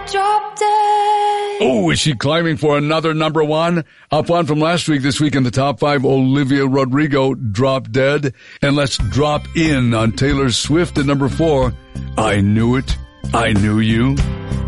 Drop Dead. Oh, is she climbing for another number one? Up one from last week, this week in the top five, Olivia Rodrigo, Drop Dead. And let's drop in on Taylor Swift at number 4. I Knew It, I Knew You.